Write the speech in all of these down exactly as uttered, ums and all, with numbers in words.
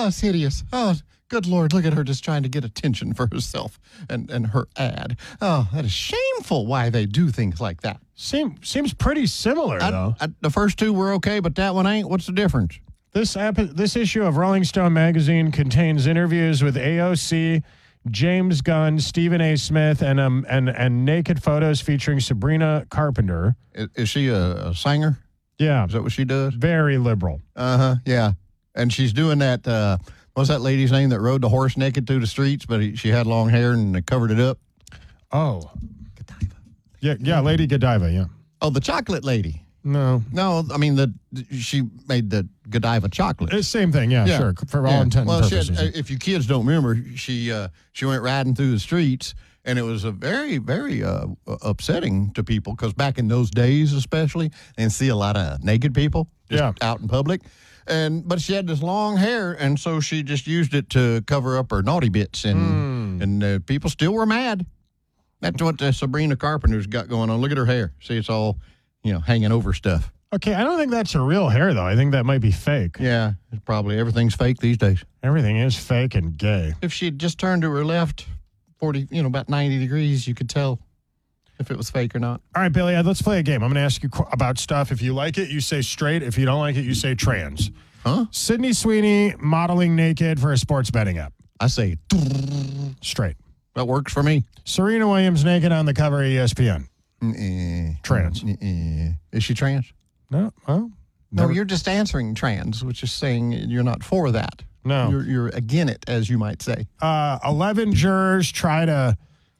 it's hideous. Oh, good Lord, look at her just trying to get attention for herself and, and her ad. Oh, that is shameful why they do things like that. Seem, seems pretty similar, I, though. I, the first two were okay, but that one ain't. What's the difference? This epi- this issue of Rolling Stone magazine contains interviews with A O C, James Gunn, Stephen A. Smith, and um and and naked photos featuring Sabrina Carpenter. Is, is she a, a singer? Yeah, Is that what she does? very liberal. Uh-huh, yeah. And she's doing that, uh, what's that lady's name that rode the horse naked through the streets, but he, she had long hair and they covered it up? Oh, Godiva. yeah, yeah, Lady Godiva. Yeah, Oh, the chocolate lady. no, No, I mean, the she made the Godiva chocolate. it's same thing. Yeah, Yeah. sure, for all Yeah. intents well, and she had- purposes. if you kids don't remember, she uh, she went riding through the streets, and it was a very, very uh, upsetting to people because back in those days, especially, and see a lot of naked people just Yeah. out in public. And but she had this long hair, and so she just used it to cover up her naughty bits, and Mm. and uh, people still were mad. That's what uh, Sabrina Carpenter's got going on. Look at her hair. See, it's all, you know, hanging over stuff. Okay, I don't think that's a real hair, though. I think that might be fake. Yeah, it's probably everything's fake these days. Everything is fake and gay. If she had just turned to her left, forty, you know, about ninety degrees, you could tell if it was fake or not. All right, Billy, let's play a game. I'm going to ask you qu- about stuff. If you like it, you say straight. If you don't like it, you say trans. Huh? Sydney Sweeney modeling naked for a sports betting app. I say Straight. that works for me. Serena Williams naked on the cover of E S P N. Mm-mm. Trans. Mm-mm. Is she trans? No, well, No, never- you're just answering trans, which is saying you're not for that. No. You're, you're again it, as you might say. Uh, eleven jurors try to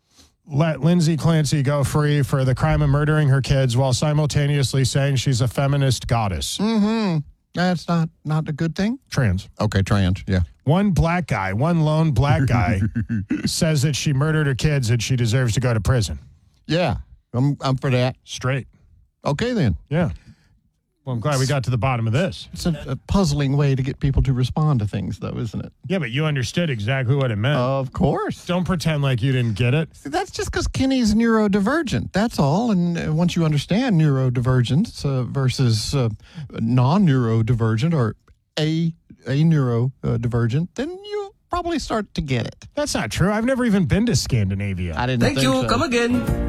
let Lindsay Clancy go free for the crime of murdering her kids while simultaneously saying she's a feminist goddess. Mm-hmm. That's not, not a good thing. Trans. Okay, trans, yeah. One black guy, one lone black guy says that she murdered her kids and she deserves to go to prison. Yeah, I'm, I'm for that. Straight. Okay, then. Yeah. Well, I'm glad we got to the bottom of this. It's a, a puzzling way to get people to respond to things, though, isn't it? Yeah, but you understood exactly what it meant. Of course. Don't pretend like you didn't get it. See, that's just because Kenny's neurodivergent. That's all. And uh, once you understand neurodivergence uh, versus uh, non-neurodivergent or a a neurodivergent, then you probably start to get it. That's not true. I've never even been to Scandinavia. I didn't Thank think you. so. Come again.